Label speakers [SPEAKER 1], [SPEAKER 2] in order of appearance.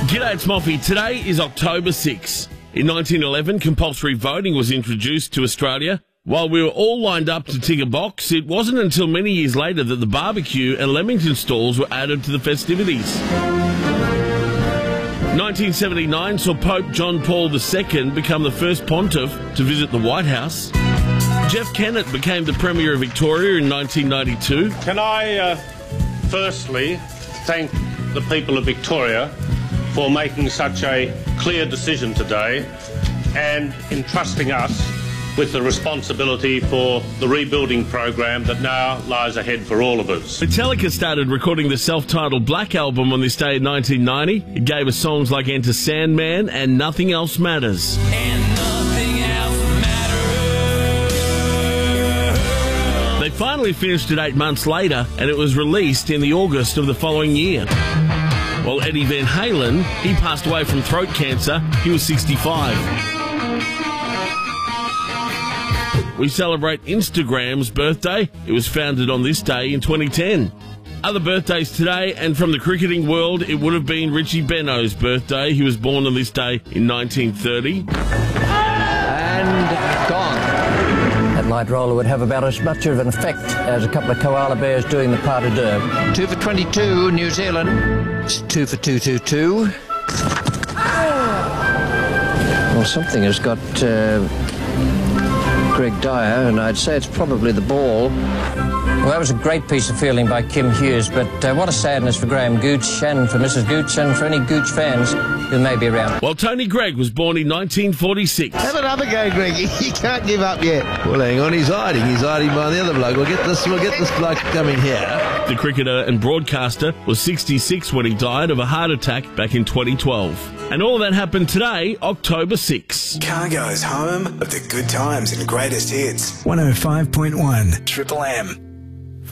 [SPEAKER 1] G'day, it's Moffy. Today is October 6. In 1911, compulsory voting was introduced to Australia. While we were all lined up to tick a box, it wasn't until many years later that the barbecue and Leamington stalls were added to the festivities. 1979 saw Pope John Paul II become the first pontiff to visit the White House. Jeff Kennett became the Premier of Victoria in 1992.
[SPEAKER 2] Can I firstly thank the people of Victoria for making such a clear decision today and entrusting us with the responsibility for the rebuilding program that now lies ahead for all of us.
[SPEAKER 1] Metallica started recording the self-titled Black Album on this day in 1990. It gave us songs like Enter Sandman and Nothing Else Matters.
[SPEAKER 3] And nothing else matters.
[SPEAKER 1] They finally finished it 8 months later, and it was released in the August of the following year. While Eddie Van Halen, he passed away from throat cancer. He was 65. We celebrate Instagram's birthday. It was founded on this day in 2010. Other birthdays today, and from the cricketing world, it would have been Richie Benaud's birthday. He was born on this day in 1930.
[SPEAKER 4] And gone. That light roller would have about as much of an effect as a couple of koala bears doing the pas de deux. 2 for 22, New Zealand. It's 2 for 222. Well, something has got Greg Dyer, and I'd say it's probably the ball. Well, that was a great piece of fielding by Kim Hughes, but what a sadness for Graham Gooch and for Mrs. Gooch and for any Gooch fans who may be around.
[SPEAKER 1] Well, Tony Gregg was born in 1946.
[SPEAKER 5] Have another go, Greg. You can't give up yet. Well, hang on, he's hiding. He's hiding by the other bloke. We'll get this bloke coming here.
[SPEAKER 1] The cricketer and broadcaster was 66 when he died of a heart attack back in 2012. And all that happened today, October 6.
[SPEAKER 6] Cargo's home of the good times and greatest hits.
[SPEAKER 7] 105.1 Triple M.